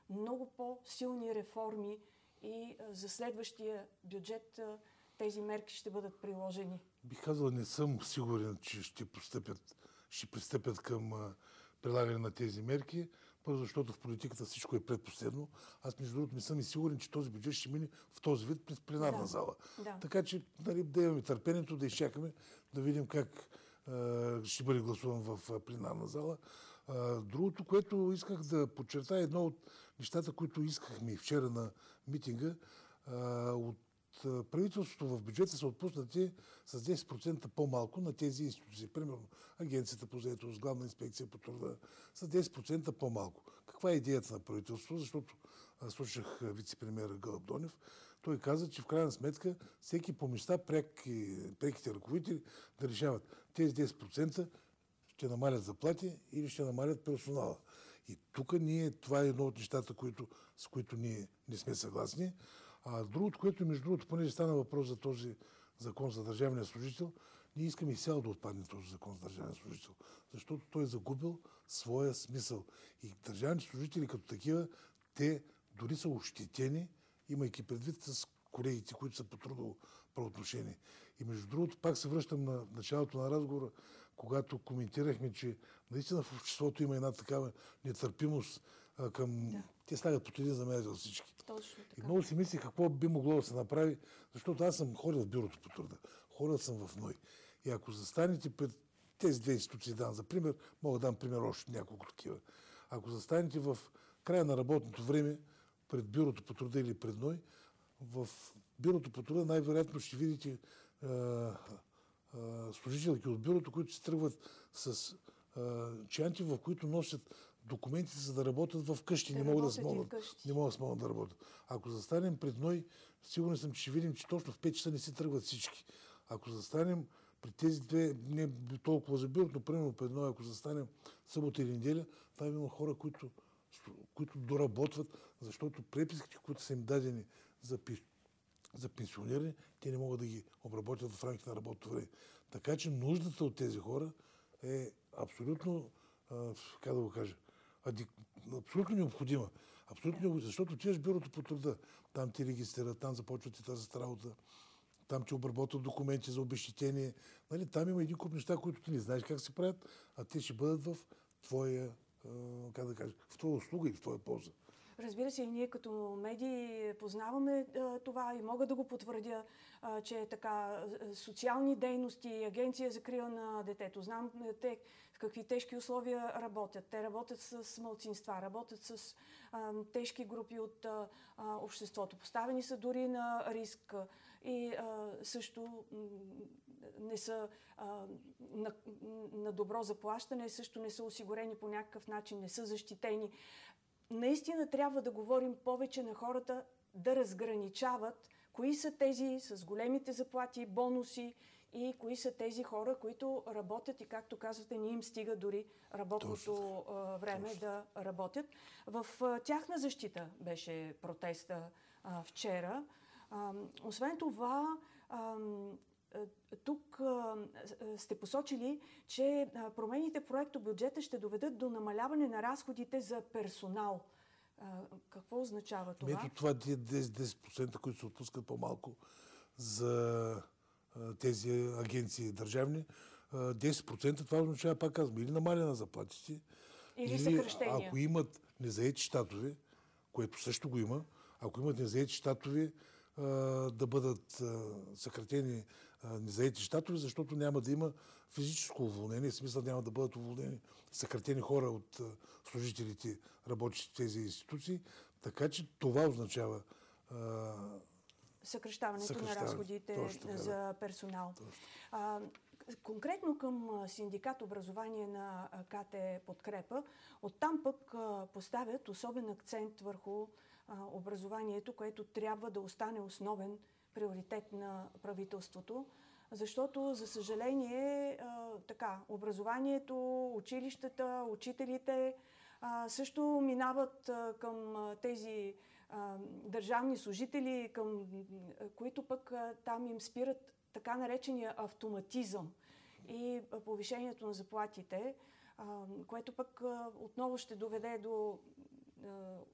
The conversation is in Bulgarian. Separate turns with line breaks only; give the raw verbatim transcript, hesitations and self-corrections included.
много по-силни реформи и за следващия бюджет тези мерки ще бъдат приложени?
Бих казал, не съм сигурен, че ще пристъпят, ще пристъпят към а, прилагане на тези мерки, първо защото в политиката всичко е предпоследно. Аз, между другото, не съм и сигурен, че този бюджет ще мине в този вид през пленарна
да.
зала.
Да.
Така че нали, да имаме търпението, да изчакаме, да видим как а, ще бъде гласуван в а, пленарна зала. А, другото, което исках да подчертая, едно от нещата, които искахме вчера на митинга, а, от правителството в бюджета са отпуснати с десет процента по-малко на тези институции. Примерно Агенцията по заетост, Главна инспекция по труда, с десет процента по-малко. Каква е идеята на правителството? Защото слушах вице-премиера Гълъб Донев. Той каза, че в крайна сметка всеки по места преки, преките ръководители да решават тези десет процента ще намалят заплати или ще намалят персонала. И тук ние, това е едно от нещата, които, с които ние не сме съгласни. А другото, което между другото, понеже стана въпрос за този закон за държавния служител, ние искаме изцяло да отпадне този закон за държавния служител, защото той е загубил своя смисъл. И държавните служители като такива, те дори са ощетени, имайки предвид с колегите, които са по трудово правоотношение. И между другото, пак се връщам на началото на разговора, когато коментирахме, че наистина в обществото има една такава нетърпимост а, към... Да. Те слагат под един замерител всички.
Точно така.
И много си мислих какво би могло да се направи, защото аз съм ходил в бюрото по труда, ходил съм в НОИ. И ако застанете пред тези две институции, дам за пример, мога да дам пример още няколко такива. Ако застанете в края на работното време пред бюрото по труда или пред НОИ, в бюрото по труда най-вероятно ще видите а, а, служителки от бюрото, които се тръгват с а, чанти, в които носят документите, за да работят в къщи. Не могат да смогнат, не могат да смогнат да работят. Ако застанем пред НОИ, сигурен съм, че ще видим, че точно в пет часа не се тръгват всички. Ако застанем при тези две, не толкова за бюрото, но примерно пред НОИ, ако застанем събота или неделя, там има хора, които които доработват, защото преписките, които са им дадени за, за пенсиониране, те не могат да ги обработят в рамките на работното време. Така че нуждата от тези хора е абсолютно, а, как да го кажа, адик... абсолютно необходима. Абсолютно необходима, защото отиваш в бюрото по труда, там ти регистрират, там започват и тази работа, там ти обработват документи за обезщетение. Нали, там има един куп неща, които ти не знаеш как се правят, а те ще бъдат в твоя как да кажа, в твоя услуга и в твоя полза.
Разбира се, и ние като медии познаваме а, това и мога да го потвърдя, а, че е така. Социални дейности, агенция за закрила на детето. Знам те в какви тежки условия работят. Те работят с малцинства, работят с а, тежки групи от а, обществото. Поставени са дори на риск и а, също не са а, на, на добро заплащане, също не са осигурени по някакъв начин, не са защитени. Наистина трябва да говорим повече на хората да разграничават кои са тези с големите заплати, бонуси и кои са тези хора, които работят и, както казвате, не им стига дори работното а, време Точно. да работят. В а, тяхна защита беше протеста а, вчера. А, освен това, а, тук а, сте посочили, че а, промените в проектобюджета ще доведат до намаляване на разходите за персонал. А, какво означава това?
Ето това десет процента, които се отпускат по-малко за а, тези агенции държавни, а, десет процента това означава, пак казвам, или намаляне на заплатите,
или,
или
съкръщения.
Ако имат незаети щатове, което също го има, ако имат незаети щатове, да бъдат съкратени незаети щатове, защото няма да има физическо уволнение, в смисъл няма да бъдат уволнени съкратени хора от служителите, работещи в тези институции, така че това означава
съкръщаването на разходите Точно, за персонал. А, конкретно към синдикат образование на КТ Подкрепа, оттам пък а, поставят особен акцент върху а, образованието, което трябва да остане основен приоритет на правителството, защото, за съжаление, а, така, образованието, училищата, учителите а, също минават а, към а, тези а, държавни служители, към а, които пък а, там им спират така наречения автоматизъм и а, повишението на заплатите, а, което пък а, отново ще доведе до а,